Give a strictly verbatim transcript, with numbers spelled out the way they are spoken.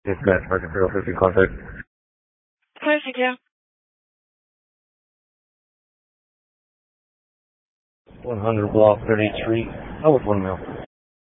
Dispatch, Market Zero fifty contact. Hi, thank you. one hundred block thirty-eighth Street. I was one mil.